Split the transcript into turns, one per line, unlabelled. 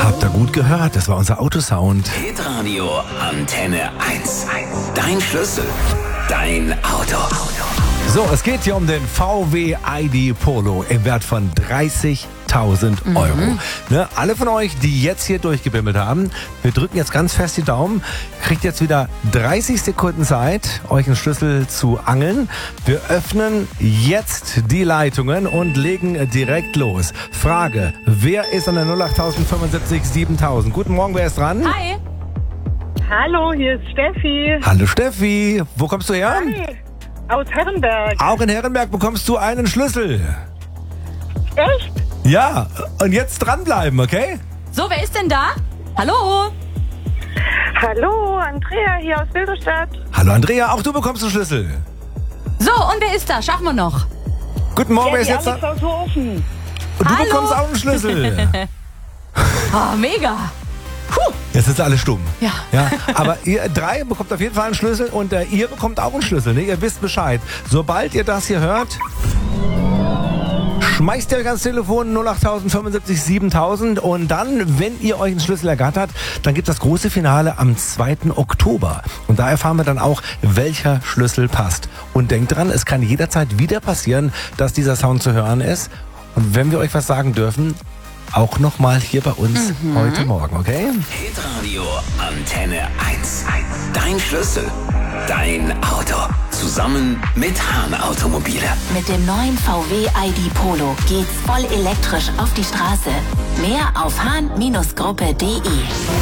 Habt ihr gut gehört? Das war unser Autosound.
Hitradio Antenne 1. Dein Schlüssel. Dein Auto.
So, es geht hier um den VW ID Polo im Wert von 30.000 Euro. Ne, alle von euch, die jetzt hier durchgebimmelt haben, wir drücken jetzt ganz fest die Daumen, kriegt jetzt wieder 30 Sekunden Zeit, euch einen Schlüssel zu angeln. Wir öffnen jetzt die Leitungen und legen direkt los. Frage, wer ist an der 08075 7000? Guten Morgen, wer ist dran?
Hi.
Hallo, hier ist Steffi.
Hallo Steffi, wo kommst du her?
Hi. Aus Herrenberg.
Auch in Herrenberg bekommst du einen Schlüssel.
Echt?
Ja, und jetzt dranbleiben, okay?
So, wer ist denn da? Hallo?
Hallo, Andrea hier aus Wilderstadt.
Hallo Andrea, auch du bekommst einen Schlüssel.
So, und wer ist da? Schaffen wir noch.
Guten Morgen, wer ist
die
jetzt da?
Alex aus Hofen.
Und du
Hallo.
bekommst auch einen Schlüssel.
Oh, mega.
Jetzt ist alles stumm.
Ja.
Aber ihr drei bekommt auf jeden Fall einen Schlüssel und ihr bekommt auch einen Schlüssel. Ne? Ihr wisst Bescheid. Sobald ihr das hier hört, schmeißt ihr euch ans Telefon 08075 7000 und dann, wenn ihr euch einen Schlüssel ergattert, dann gibt es das große Finale am 2. Oktober. Und da erfahren wir dann auch, welcher Schlüssel passt. Und denkt dran, es kann jederzeit wieder passieren, dass dieser Sound zu hören ist. Und wenn wir euch was sagen dürfen, auch nochmal hier bei uns heute Morgen, okay?
Hitradio Antenne 1. Dein Schlüssel. Dein Auto. Zusammen mit Hahn Automobile.
Mit dem neuen VW ID Polo geht's voll elektrisch auf die Straße. Mehr auf hahn-gruppe.de.